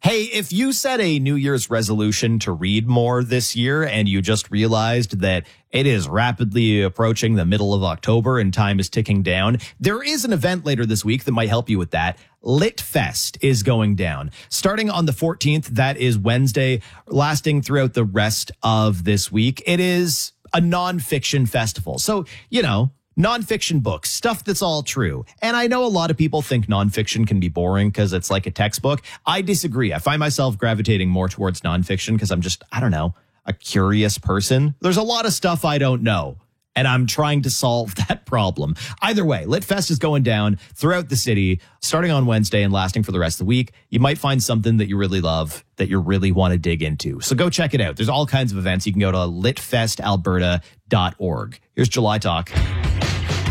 Hey, if you set a New Year's resolution to read more this year and you just realized that it is rapidly approaching the middle of October and time is ticking down, there is an event later this week that might help you with that. Lit Fest is going down. Starting on the 14th, that is Wednesday, lasting throughout the rest of this week. It is a nonfiction festival. So, nonfiction books, stuff that's all true. And I know a lot of people think nonfiction can be boring because it's like a textbook. I disagree. I find myself gravitating more towards nonfiction because I'm just, a curious person. There's a lot of stuff I don't know, and I'm trying to solve that problem. Either way, Lit Fest is going down throughout the city, starting on Wednesday and lasting for the rest of the week. You might find something that you really love, that you really want to dig into. So go check it out. There's all kinds of events. You can go to litfestalberta.org. Here's July Talk.